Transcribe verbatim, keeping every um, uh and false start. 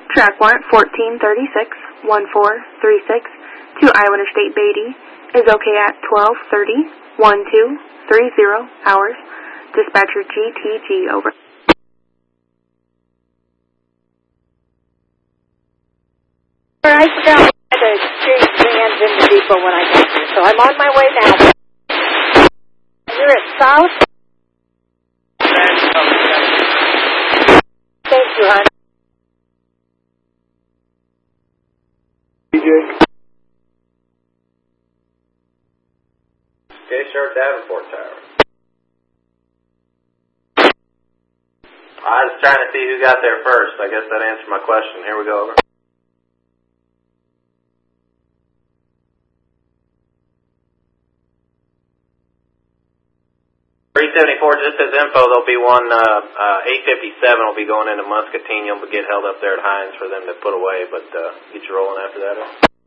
Track warrant fourteen thirty-six, one four three six to Iowa Interstate Beatty is okay at twelve thirty, one two three zero hours. Dispatcher G T G, over. I forgot to exchange vans in the depot when I got here, so I'm on my way now. You're at South? Thank you, hon. D J? Okay, sir, Davenport Tower. I was trying to see who got there first. I guess that answered my question. Here we go, over. three seventy-four, just as info, there'll be one, uh, uh, eight fifty-seven will be going into Muscatine. You'll get held up there at Hines for them to put away, but uh, get you rolling after that.